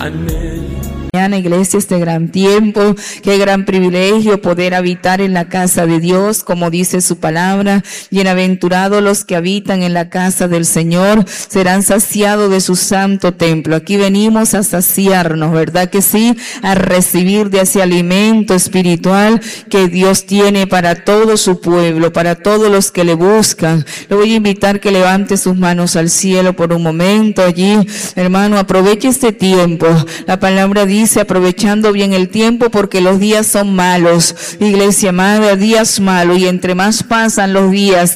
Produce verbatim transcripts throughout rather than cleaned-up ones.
Amén. Mañana, iglesia, este gran tiempo, qué gran privilegio poder habitar en la casa de Dios, como dice su palabra. Bienaventurados los que habitan en la casa del Señor, serán saciados de su santo templo. Aquí venimos a saciarnos, ¿verdad que sí? A recibir de ese alimento espiritual que Dios tiene para todo su pueblo, para todos los que le buscan. Le voy a invitar que levante sus manos al cielo por un momento allí. Hermano, aproveche este tiempo. La palabra dice Dice, aprovechando bien el tiempo porque los días son malos. Iglesia amada, días malos, y entre más pasan los días,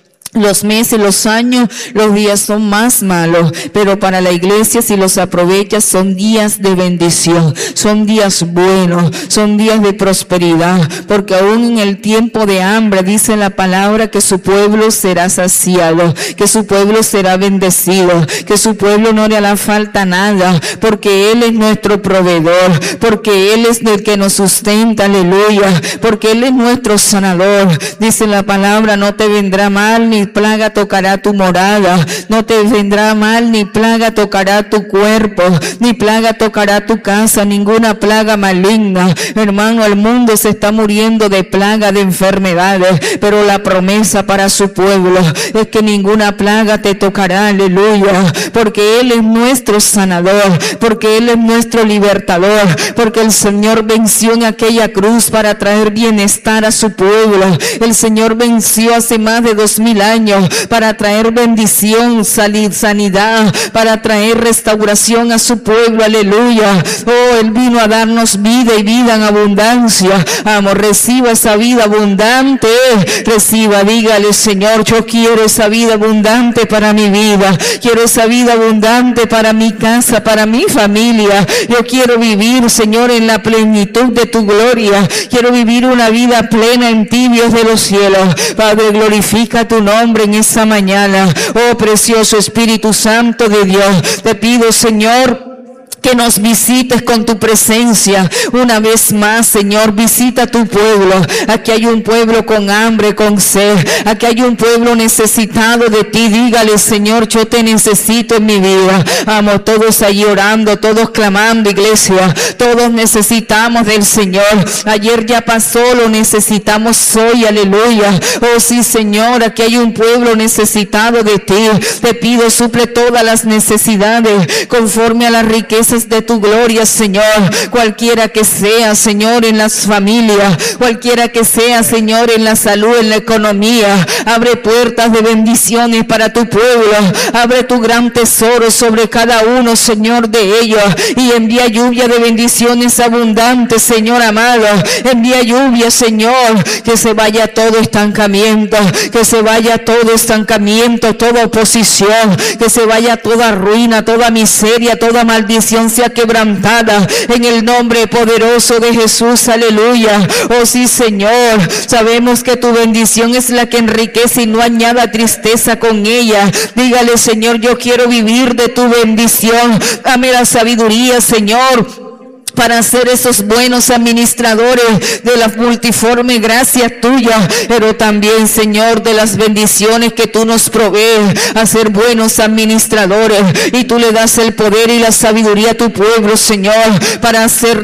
los meses, los años, los días son más malos, pero para la iglesia, si los aprovechas, son días de bendición, son días buenos, son días de prosperidad, porque aún en el tiempo de hambre, dice la palabra, que su pueblo será saciado, que su pueblo será bendecido, que su pueblo no le hará falta nada, porque Él es nuestro proveedor, porque Él es el que nos sustenta, aleluya, porque Él es nuestro sanador. Dice la palabra, no te vendrá mal ni plaga tocará tu morada, no te vendrá mal ni plaga tocará tu cuerpo, ni plaga tocará tu casa, ninguna plaga maligna. Hermano, el mundo se está muriendo de plaga, de enfermedades, pero la promesa para su pueblo es que ninguna plaga te tocará, aleluya, porque Él es nuestro sanador, porque Él es nuestro libertador, porque el Señor venció en aquella cruz para traer bienestar a su pueblo. El Señor venció hace más de dos mil años para traer bendición, sanidad, para traer restauración a su pueblo, aleluya. Oh, Él vino a darnos vida y vida en abundancia. Amo, reciba esa vida abundante, reciba, dígale, Señor, yo quiero esa vida abundante para mi vida, quiero esa vida abundante para mi casa, para mi familia. Yo quiero vivir, Señor, en la plenitud de tu gloria, quiero vivir una vida plena en ti, Dios de los cielos. Padre, glorifica tu nombre en esa mañana. Oh, precioso Espíritu Santo de Dios, te pido, Señor, que nos visites con tu presencia una vez más, Señor. Visita tu pueblo. Aquí hay un pueblo con hambre, con sed. Aquí hay un pueblo necesitado de ti. Dígale, Señor, yo te necesito en mi vida. Amo, todos ahí orando, todos clamando, iglesia. Todos necesitamos del Señor. Ayer ya pasó, lo necesitamos hoy, aleluya. Oh sí, Señor, aquí hay un pueblo necesitado de ti. Te pido, suple todas las necesidades conforme a la riqueza de tu gloria, Señor, cualquiera que sea, Señor, en las familias, cualquiera que sea, Señor, en la salud, en la economía. Abre puertas de bendiciones para tu pueblo, abre tu gran tesoro sobre cada uno, Señor, de ellos, y envía lluvia de bendiciones abundantes, Señor amado. Envía lluvia, Señor, que se vaya todo estancamiento, que se vaya todo estancamiento, toda oposición, que se vaya toda ruina, toda miseria, toda maldición sea quebrantada en el nombre poderoso de Jesús, aleluya. Oh sí, Señor, sabemos que tu bendición es la que enriquece y no añada tristeza con ella. Dígale, Señor, yo quiero vivir de tu bendición. Dame la sabiduría, Señor, para ser esos buenos administradores de la multiforme gracia tuya, pero también, Señor, de las bendiciones que tú nos provees, a ser buenos administradores, y tú le das el poder y la sabiduría a tu pueblo, Señor, para hacer